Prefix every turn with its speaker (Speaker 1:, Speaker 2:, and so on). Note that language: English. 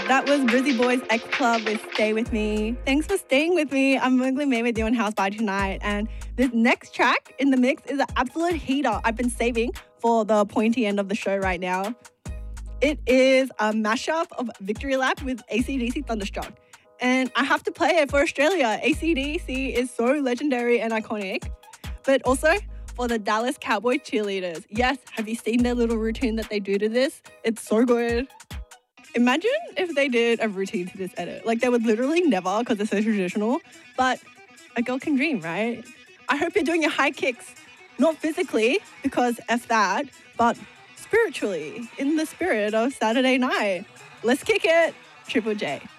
Speaker 1: That was Brizzy Boys X Club with Stay With Me. Thanks for staying with me. I'm Mowgli May with you on House by Tonight. And this next track in the mix is an absolute heater I've been saving for the pointy end of the show right now. It is a mashup of Victory Lap with AC/DC Thunderstruck. And I have to play it for Australia. AC/DC is so legendary and iconic. But also for the Dallas Cowboy cheerleaders. Yes, have you seen their little routine that they do to this? It's so good. Imagine if they did a routine to this edit. Like, they would literally never, because it's so traditional. But a girl can dream, right? I hope you're doing your high kicks, not physically, because F that, but spiritually, in the spirit of Saturday night. Let's kick it. Triple J.